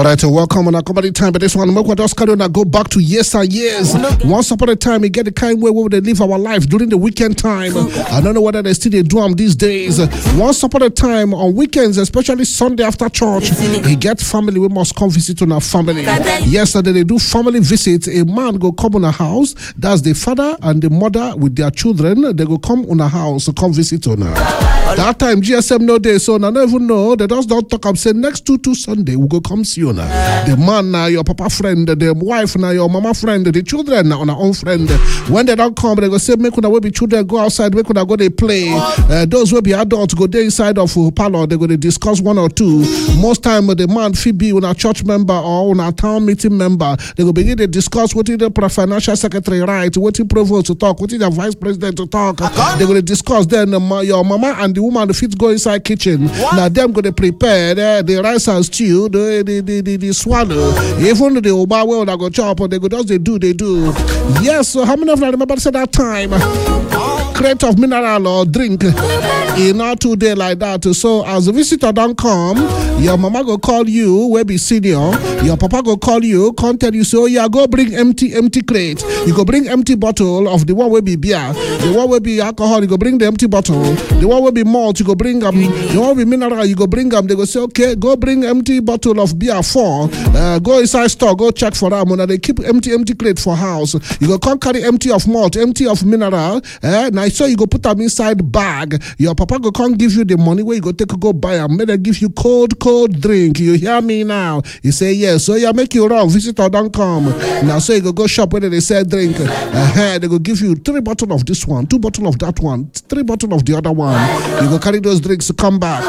right, welcome on a comedy time. But this one, we just carry on and go back to years and years. Once upon a time, we get the kind way where they live our life during the weekend time. I don't know whether they still do them these days. Once upon a time, on weekends, especially Sunday after church, he get family. We must come visit on our family. Yesterday, they do family visits. A man go come on a house. That's the father and the mother with their children. They go come on a house to come visit on her. That time, GSM no day, so I don't even know. They just don't talk. I'm saying next two Sunday, we go come see you now. The man now, your papa friend, the wife now, your mama friend, the children now on our own friend. When they don't come, they go say, make una be children go outside, make una go they play. Those will be adults go there inside of parlor. They go to discuss one or two. Most time the man fit be on a church member or on a town meeting member. They go begin to discuss what is the financial secretary right, what is provost to talk, what is the vice president to talk. They go to discuss. Then your mama and the woman fit go inside kitchen. Now them go to prepare the rice and stew, the swallow. Even the oba well that go chop, they go just they do. Yes, so how many of them remember say that time? Crate of mineral or drink in not 2 days like that. So as a visitor don't come, your mama go call you, we be senior. Your papa go call you, can't tell you, so yeah, go bring empty crate. You go bring empty bottle of the one will be beer, the one will be alcohol, you go bring the empty bottle, the one will be malt, you go bring the one will be mineral, you go bring them. They go say, okay, go bring empty bottle of beer 4. Go inside store, go check for them. When they keep empty crate for house, you go come carry empty of malt, empty of mineral. Now so you go put them inside bag. Your papa go come give you the money where you go take go buy them. May they give you cold drink. You hear me now? You say yes. So you make you wrong. Visitor don't come. Now so you go shop where they sell drink. They go give you 3 bottles of this one, 2 bottles of that one, 3 bottles of the other one. You go carry those drinks to come back.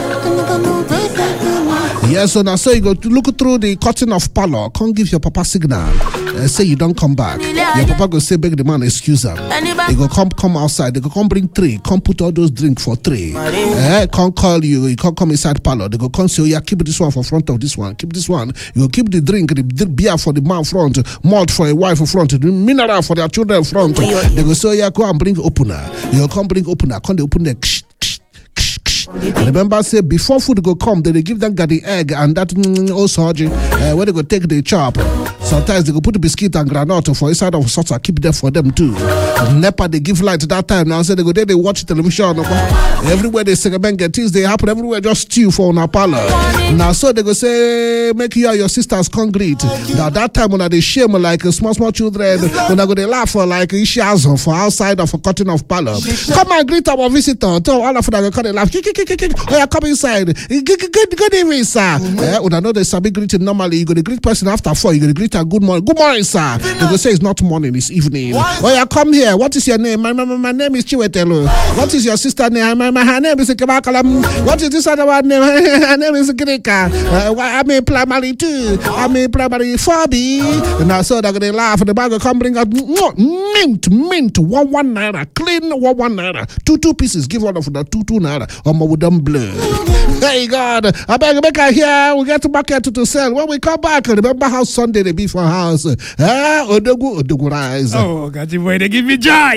Yes, so now so you go to look through the curtain of parlor. Can't give your papa signal. Say you don't come back. Your papa go say beg the man excuse him. He go come outside. They go come bring 3. Come put all those drinks for 3. Can't call you. You can't come inside parlor. They go come say, oh yeah, keep this one for front of this one. Keep this one. You go keep the drink, the beer for the man front, malt for a wife front, the mineral for their children front. They go say, oh yeah, go and bring opener. You go come bring opener. Come they open the remember say before food go come, they give them the egg and that surgery where they go take the chop. Sometimes they go put the biscuit and granite for inside of sauce. Keep there for them too. NEPA they give light that time. Now say they go there, they watch television. Everywhere they segment get things they happen. Everywhere just stew for on a parlor. Now so they go say make you and your sisters come greet. Now that time when they shame like small children, when they go they laugh for like issues for outside of a curtain of parlor. Come and greet our visitor. Tell all of them they laugh. Oh, yeah, come inside. Good evening, sir. When I know there's a big greeting normally, you go to greet person after 4. You go to greet her good morning. Good morning, sir. They go say it's not morning, it's evening. Oh, yeah, come here. What is your name? My name is Chiwetelo. What is your sister name? Her name is Kebakalam. What is this other one name? Her name is Greka. I'm in primary 2. I'm in primary 4B. And I saw that they laugh. And the bag will come bring out mint. 1 naira. Clean 1 naira. 2 pieces. Give one of the 2 naira. With them blue. Hey God, I beg make I hear. We get to market to sell. When we come back, remember how Sunday they be for house. Odogu rise. Oh, God, boy, they give me joy.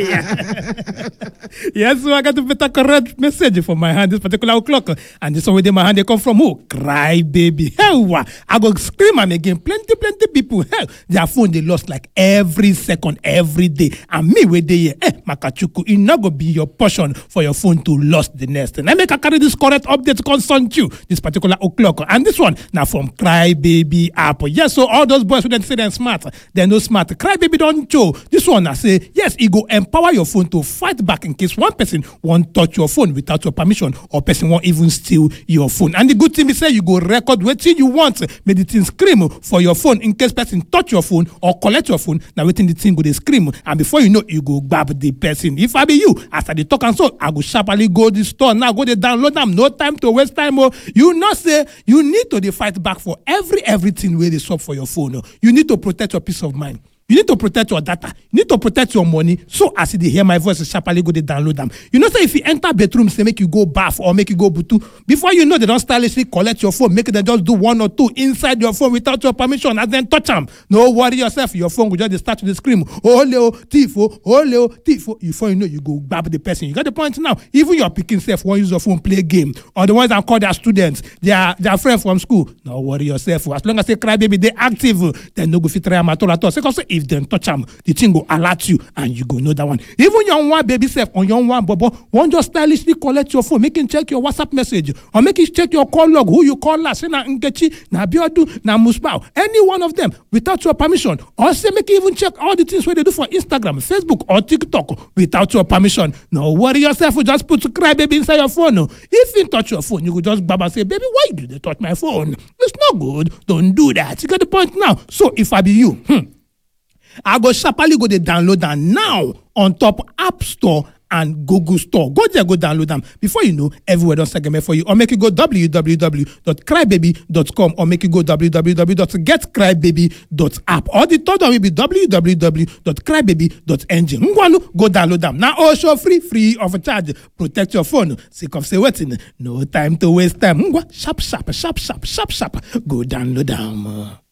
Yes, so I got to put a correct message for my hand this particular o'clock. And this one with my hand they come from who? Cry baby. Hell, I go scream and again. Plenty people. Hell, their phone they lost like every second, every day. And me with the Makachuku, it not go be your portion for your phone to lost the nest. And I make a carry this correct update to concern you this particular o'clock. And this one now from Crybaby app. Yes, so all those boys who don't say they're smart, they're no smart. Crybaby don't show. This one I say, yes, it go empower your phone to fight back in case one person won't touch your phone without your permission or person won't even steal your phone. And the good thing is say you go record waiting you want. Make the thing scream for your phone in case person touch your phone or collect your phone. Now waiting the thing go they scream. And before you know, you go grab the person. If I be you, after the talk and so, I go sharply go to the store now. Go to download them. No time to waste time. Oh, you not say you need to fight back for everything where they swap for your phone. Oh. You need to protect your peace of mind. You need to protect your data. You need to protect your money. So as you hear my voice, sharply go to download them. You know, say if you enter bedroom, say make you go bath or make you go butu, before you know they don't stylishly collect your phone, make them just do 1 or 2 inside your phone without your permission and then touch them. No worry yourself, your phone will just start to scream, oh leo, tifo, oh leo, tifo. Before you know, you go grab the person. You got the point now. Even your picking self won't use your phone, play a game. Or the ones that call their students, their friends from school. No worry yourself. As long as they cry baby, they active, then no go fit try at all. Because if they touch them, the thing go alert you and you go know that one. Even your one baby self or your one bobo won't just stylishly collect your phone, make him check your WhatsApp message or make him check your call log, who you call last, say na Nkechi, na Biodu, na Musbao, any one of them without your permission. Or say make you even check all the things where they do for Instagram, Facebook or TikTok without your permission. No worry yourself, you just put cry baby inside your phone. If you touch your phone, you could just grab and say, baby, why do they touch my phone? It's not good. Don't do that. You get the point now. So if I be you, I go sharply go to download them now on top App Store and Google Store. Go there, go download them. Before you know, everywhere don't segment for you. Or make you go www.crybaby.com or make you go www.getcrybaby.app. Or the third one will be www.crybaby.ng. Go download them. Now also free of charge. Protect your phone. Sick of say waiting. No time to waste time. Sharp. Go download them.